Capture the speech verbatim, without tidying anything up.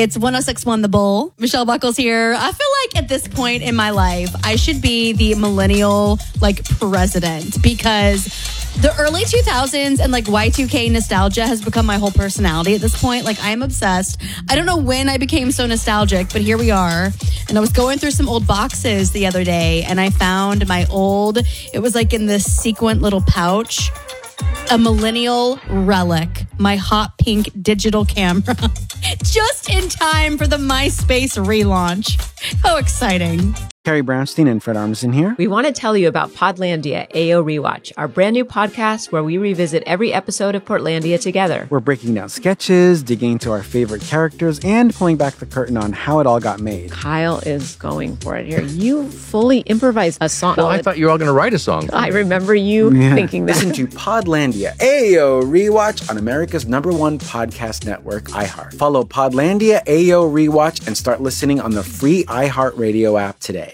It's one oh six point one The Bull. Michelle Buckles here. I feel like at this point in my life, I should be the millennial like president because the early two thousands and like Y two K nostalgia has become my whole personality at this point. Like, I am obsessed. I don't know when I became so nostalgic, but here we are. And I was going through some old boxes the other day and I found my old, it was like in this sequin little pouch, a millennial relic, my hot pink digital camera, just in time for the MySpace relaunch. How exciting. Carrie Brownstein and Fred Armisen here. We want to tell you about Podlandia A O Rewatch, our brand new podcast where we revisit every episode of Portlandia together. We're breaking down sketches, digging into our favorite characters, and pulling back the curtain on how it all got made. Kyle is going for it here. You fully improvised a song. Well, I thought you were all going to write a song. I remember you Yeah. thinking that. Listen to Podlandia A O Rewatch on America's number one podcast network, iHeart. Follow Podlandia A O Rewatch and start listening on the free iHeartRadio app today.